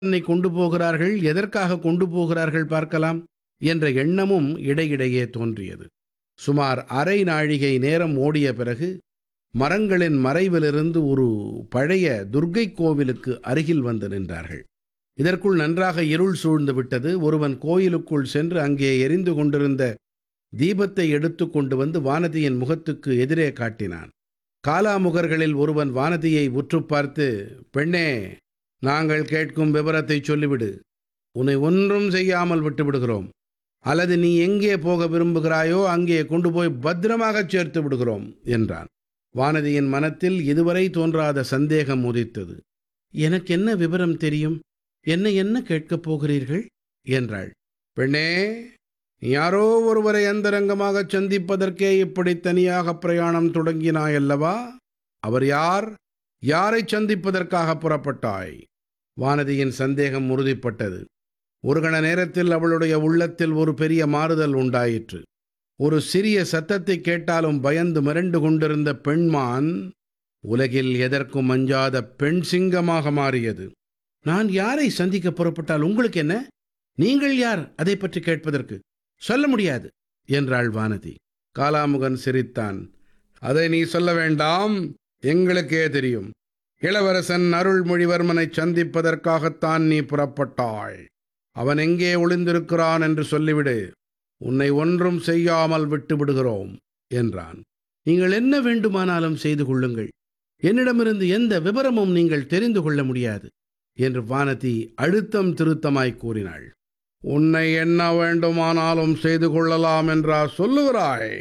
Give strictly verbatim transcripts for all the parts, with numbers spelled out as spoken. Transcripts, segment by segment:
என்னை கொண்டு போகிறார்கள், எதற்காக கொண்டு போகிறார்கள் பார்க்கலாம் என்ற எண்ணமும் இடையிடையே தோன்றியது. சுமார் அரை நாழிகை நேரம் ஓடிய பிறகு மரங்களின் மறைவிலிருந்து ஒரு பழைய துர்க்கை கோவிலுக்கு அருகில் வந்து நின்றார்கள். இதற்குள் நன்றாக இருள் சூழ்ந்து விட்டது. ஒருவன் கோயிலுக்குள் சென்று அங்கே எரிந்து கொண்டிருந்த தீபத்தை எடுத்து கொண்டு வந்து வானதியின் முகத்துக்கு எதிரே காட்டினான். காலாமுகர்களில் ஒருவன் வானதியை உற்று பார்த்து, பெண்ணே, நாங்கள் கேட்கும் விவரத்தை சொல்லிவிடு. உன்னை ஒன்றும் செய்யாமல் விட்டு விடுகிறோம். அல்லது நீ எங்கே போக விரும்புகிறாயோ அங்கே கொண்டு போய் பத்திரமாகச் சேர்த்து விடுகிறோம் என்றான். வானதியின் மனத்தில் இதுவரை தோன்றாத சந்தேகம் உதித்தது. எனக்கு என்ன விவரம் தெரியும்? என்னை என்ன கேட்கப் போகிறீர்கள் என்றாள். பெண்ணே, யாரோ ஒருவரை அந்தரங்கமாகச் சந்திப்பதற்கே இப்படி தனியாக பிரயாணம் தொடங்கினாயல்லவா? அவர் யார்? யாரை சந்திப்பதற்காக புறப்பட்டாய்? வானதியின் சந்தேகம் உறுதிப்பட்டது. ஒரு கண நேரத்தில் அவளுடைய உள்ளத்தில் ஒரு பெரிய மாறுதல் உண்டாயிற்று. ஒரு சிறிய சத்தத்தை கேட்டாலும் பயந்து மிரண்டு கொண்டிருந்த பெண்மான் உலகில் எதற்கும் அஞ்சாத பெண் சிங்கமாக மாறியது. நான் யாரை சந்திக்க புறப்பட்டால் உங்களுக்கு என்ன? நீங்கள் யார் அதை பற்றி கேட்பதற்கு? சொல்ல முடியாது என்றாள் வானதி. காலாமுகன் சிரித்தான். அதை நீ சொல்ல வேண்டாம், எங்களுக்கே தெரியும். இளவரசன் அருள்மொழிவர்மனை சந்திப்பதற்காகத்தான் நீ புறப்பட்டாய். அவன் எங்கே ஒளிந்திருக்கிறான் என்று சொல்லிவிடு. உன்னை ஒன்றும் செய்யாமல் விட்டு விடுகிறோம் என்றான். நீங்கள் என்ன வேண்டுமானாலும் செய்து கொள்ளுங்கள். என்னிடமிருந்து எந்த விவரமும் நீங்கள் தெரிந்து கொள்ள முடியாது என்று வானதி அழுத்தம் திருத்தமாய் கூறினாள். உன்னை என்ன வேண்டுமானாலும் செய்து கொள்ளலாம் என்றா சொல்லுகிறாய்?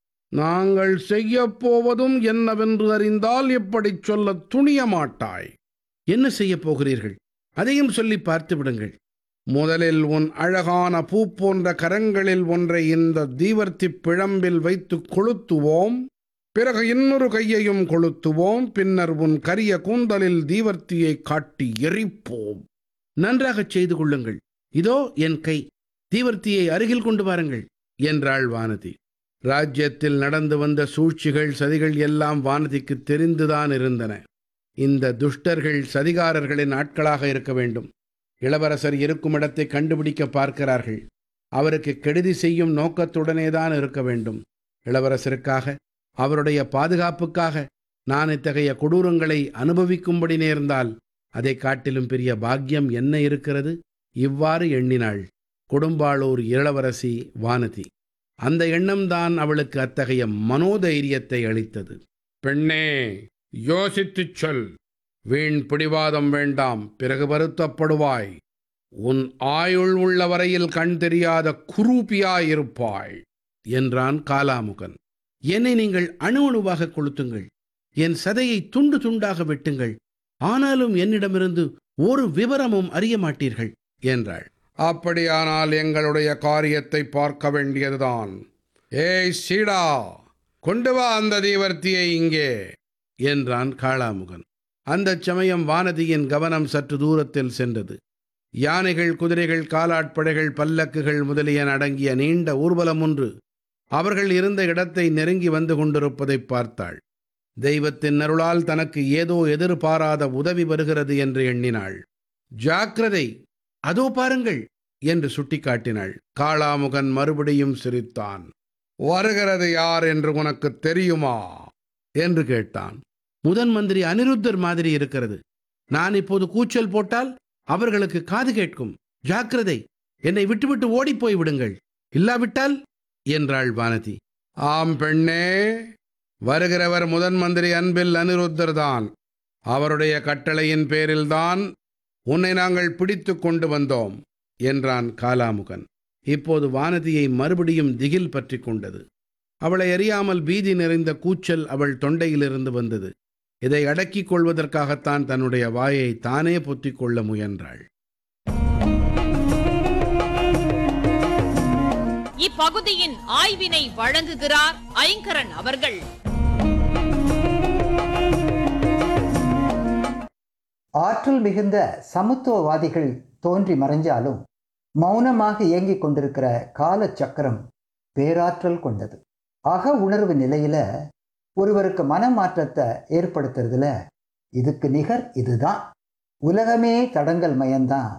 நாங்கள் செய்யப் போவதும் என்னவென்று அறிந்தால் இப்படி சொல்ல துணிய மாட்டாய். என்ன செய்யப் போகிறீர்கள்? அதையும் சொல்லி பார்த்து விடுங்கள். முதலில் உன் அழகான பூ போன்ற கரங்களில் ஒன்றை இந்த தீவர்த்தி பிழம்பில் வைத்து கொளுத்துவோம். பிறகு இன்னொரு கையையும் கொளுத்துவோம். பின்னர் உன் கரிய கூந்தலில் தீவர்த்தியை காட்டி எரிப்போம். நன்றாகச் செய்து கொள்ளுங்கள். இதோ என் கை. தீவர்த்தியை அருகில் கொண்டு வாருங்கள் என்றாள் வானதி. ராஜ்யத்தில் நடந்து வந்த சூழ்ச்சிகள், சதிகள் எல்லாம் வானதிக்கு தெரிந்துதான் இருந்தன. இந்த துஷ்டர்கள் சதிகாரர்களின் ஆட்களாக இருக்க வேண்டும். இளவரசர் இருக்கும் இடத்தை கண்டுபிடிக்க பார்க்கிறார்கள். அவருக்கு கெடுதி செய்யும் நோக்கத்துடனேதான் இருக்க வேண்டும். இளவரசருக்காக, அவருடைய பாதுகாப்புக்காக நான் இத்தகைய கொடூரங்களை அனுபவிக்கும்படி நேர்ந்தால் அதை காட்டிலும் பெரிய பாக்கியம் என்ன இருக்கிறது? இவ்வாறு எண்ணினாள் கொடும்பாளூர் இளவரசி வானதி. அந்த எண்ணம்தான் அவளுக்கு அத்தகைய மனோதைரியத்தை அளித்தது. பெண்ணே, யோசித்துச் சொல். வீண் பிடிவாதம் வேண்டாம், பிறகு வருத்தப்படுவாய். உன் ஆயுள் உள்ள வரையில் கண் தெரியாத குரூபியாயிருப்பாய் என்றான் காலாமுகன். என்னை நீங்கள் அணு அணுவாக கொளுத்துங்கள், என் சதையை துண்டு துண்டாக வெட்டுங்கள், ஆனாலும் என்னிடமிருந்து ஒரு விவரமும் அறிய மாட்டீர்கள் என்றாள். அப்படியானால் எங்களுடைய காரியத்தை பார்க்க வேண்டியதுதான். ஏய் சீடா, கொண்டு வா அந்த தீவர்த்தியை இங்கே என்றான் காளாமுகன். அந்த சமயம் வானதியின் கவனம் சற்று தூரத்தில் சென்றது. யானைகள், குதிரைகள், காலாட்படைகள், பல்லக்குகள் முதலியன அடங்கிய நீண்ட ஊர்வலம் ஒன்று அவர்கள் இருந்த இடத்தை நெருங்கி வந்து கொண்டிருப்பதை பார்த்தாள். தெய்வத்தின் அருளால் தனக்கு ஏதோ எதிர்பாராத உதவி வருகிறது என்று எண்ணினாள். ஜாக்கிரதை, அதோ பாருங்கள் என்று சுட்டிக்காட்டினாள். காளாமுகன் மறுபடியும் சிரித்தான். வருகிறது யார் என்று உனக்கு தெரியுமா என்று கேட்டான். முதன் மந்திரி அனிருத்தர் மாதிரி இருக்கிறது. நான் இப்போது கூச்சல் போட்டால் அவர்களுக்கு காது கேட்கும். ஜாக்கிரதை, என்னை விட்டுவிட்டு ஓடிப்போய் விடுங்கள், இல்லாவிட்டால் என்றாள் வானதி. ஆம் பெண்ணே, வருகிறவர் முதன் மந்திரி அன்பில் அனிருத்தர் தான். அவருடைய கட்டளையின் பேரில்தான் உன்னை நாங்கள் பிடித்து கொண்டு வந்தோம் என்றான் காலாமுகன். இப்போது வானதியை மறுபடியும் திகில் பற்றி கொண்டது. அவளை அறியாமல் பீதி நிறைந்த கூச்சல் அவள் தொண்டையிலிருந்து வந்தது. இதை அடக்கிக் கொள்வதற்காகத்தான் தன்னுடைய வாயை தானே பொத்திக் கொள்ள முயன்றாள். இப்பகுதியின் ஆய்வினை வழங்குகிறார் ஐங்கரன் அவர்கள். ஆற்றல் மிகுந்த சமத்துவவாதிகள் தோன்றி மறைஞ்சாலும் மௌனமாக இயங்கிக் கொண்டிருக்கிற காலச்சக்கரம் பேராற்றல் கொண்டது. அக உணர்வு நிலையில ஒருவருக்கு மனமாற்றத்தை ஏற்படுத்துறதுல இதுக்கு நிகர் இதுதான். உலகமே தடங்கல் மயம்தான்